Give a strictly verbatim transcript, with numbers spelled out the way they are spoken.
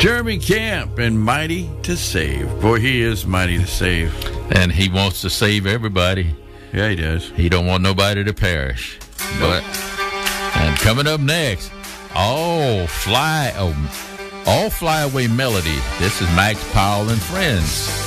Jeremy Camp and Mighty to Save. Boy, he is mighty to save. And he wants to save everybody. Yeah, he does. He don't want nobody to perish. But and coming up next, all fly oh, all fly away melody. This is Max Powell and Friends.